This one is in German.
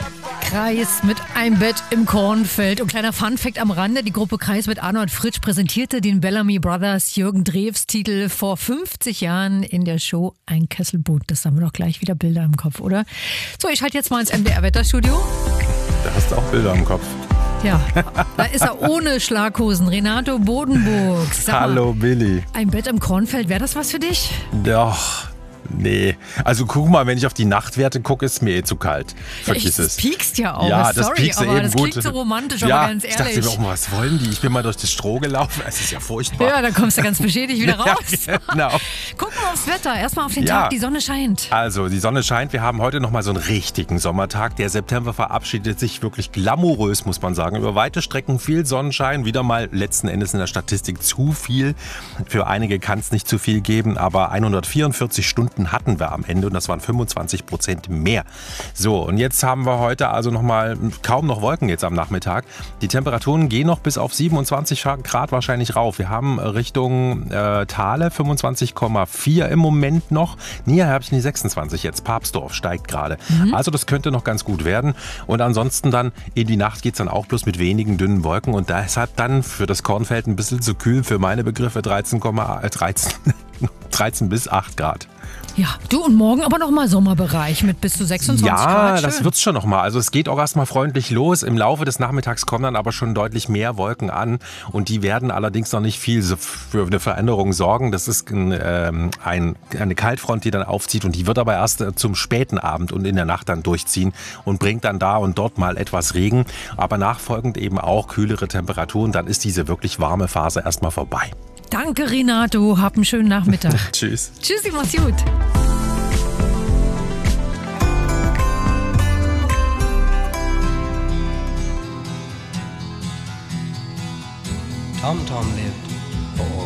Kreis mit einem Bett im Kornfeld. Und kleiner Funfact am Rande, die Gruppe Kreis mit Arnold Fritsch präsentierte den Bellamy Brothers Jürgen Drews Titel vor 50 Jahren in der Show Ein Kesselboot. Das haben wir doch gleich wieder Bilder im Kopf, oder? So, ich schalte jetzt mal ins MDR-Wetterstudio. Da hast du auch Bilder im Kopf. Ja, da ist er ohne Schlaghosen. Renato Bodenburg. Hallo Billy. Ein Bett im Kornfeld, wäre das was für dich? Doch. Nee, also guck mal, wenn ich auf die Nachtwerte gucke, ist mir zu kalt. Vergiss Das es. piekst ja auch. Ja, das sorry, piekst aber eben das gut. klingt so romantisch, ja, aber ganz ehrlich. Ich dachte mir auch, was wollen die? Ich bin mal durch das Stroh gelaufen. Es ist ja furchtbar. Ja, dann kommst du ganz beschädigt wieder raus. Ja, genau. Gucken wir aufs Wetter. Erstmal auf den Tag, die Sonne scheint. Also, die Sonne scheint. Wir haben heute nochmal so einen richtigen Sommertag. Der September verabschiedet sich wirklich glamourös, muss man sagen. Über weite Strecken viel Sonnenschein. Wieder mal letzten Endes in der Statistik zu viel. Für einige kann es nicht zu viel geben, aber 144 Stunden hatten wir am Ende und das waren 25% mehr. So, und jetzt haben wir heute also nochmal kaum noch Wolken jetzt am Nachmittag. Die Temperaturen gehen noch bis auf 27 Grad wahrscheinlich rauf. Wir haben Richtung Thale 25,4 im Moment noch. Niederherbst die 26 jetzt. Papsdorf steigt gerade. Also das könnte noch ganz gut werden. Und ansonsten dann in die Nacht geht es dann auch bloß mit wenigen dünnen Wolken. Und das hat dann für das Kornfeld ein bisschen zu kühl für meine Begriffe 13 bis 8 Grad. Ja, du und morgen aber nochmal Sommerbereich mit bis zu 26 Grad. Ja, das wird's schon nochmal. Also es geht auch erstmal freundlich los. Im Laufe des Nachmittags kommen dann aber schon deutlich mehr Wolken an und die werden allerdings noch nicht viel für eine Veränderung sorgen. Das ist eine Kaltfront, die dann aufzieht und die wird aber erst zum späten Abend und in der Nacht dann durchziehen und bringt dann da und dort mal etwas Regen, aber nachfolgend eben auch kühlere Temperaturen. Dann ist diese wirklich warme Phase erstmal vorbei. Danke, Renato. Hab einen schönen Nachmittag. Tschüss. Tschüssi, mach's gut. TomTom lebt.